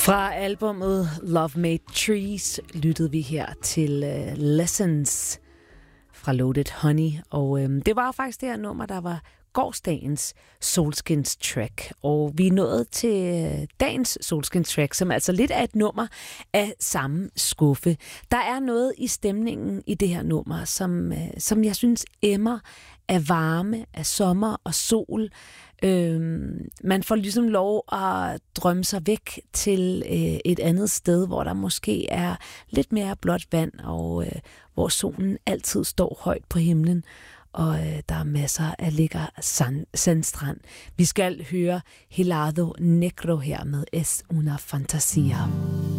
Fra albumet Love Made Trees lyttede vi her til Lessons fra Loaded Honey, og det var faktisk det her nummer, der var gårsdagens Solskins track, og vi er nået til dagens Solskins track, som altså lidt er et nummer af samme skuffe. Der er noget i stemningen i det her nummer, som jeg synes emmer af varme, af sommer og sol. Man får ligesom lov at drømme sig væk til et andet sted, hvor der måske er lidt mere blåt vand, og hvor solen altid står højt på himlen, og der er masser af lækker sandstrand. Vi skal høre Helado Negro her med Es una fantasía.